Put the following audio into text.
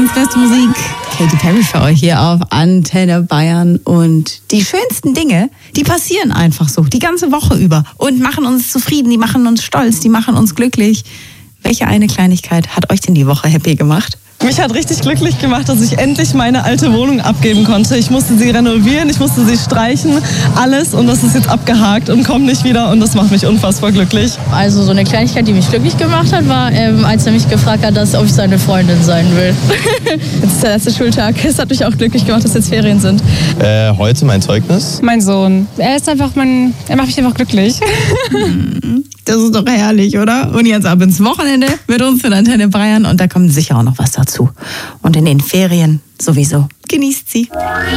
Deutschlands beste Musik. Katy Perry für euch hier auf Antenne Bayern. Und die schönsten Dinge, die passieren einfach so, die ganze Woche über. Und machen uns zufrieden, die machen uns stolz, die machen uns glücklich. Welche eine Kleinigkeit hat euch denn die Woche happy gemacht? Mich hat richtig glücklich gemacht, dass ich endlich meine alte Wohnung abgeben konnte. Ich musste sie renovieren, ich musste sie streichen, alles. Und das ist jetzt abgehakt und kommt nicht wieder. Und das macht mich unfassbar glücklich. Also so eine Kleinigkeit, die mich glücklich gemacht hat, war, als er mich gefragt hat, ob ich seine Freundin sein will. Jetzt ist der letzte Schultag. Es hat mich auch glücklich gemacht, dass jetzt Ferien sind. Heute mein Zeugnis. Mein Sohn. Er macht mich einfach glücklich. Das ist doch herrlich, oder? Und jetzt ab ins Wochenende mit uns in Antenne Bayern. Und da kommt sicher auch noch was dazu. Und in den Ferien sowieso. Genießt sie.